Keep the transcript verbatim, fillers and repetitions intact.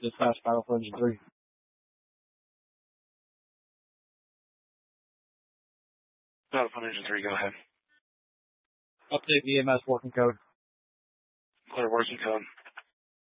Dispatch Battlefield Engine three. Battlefield Engine three, go ahead. Update the E M S working code. Clear working code.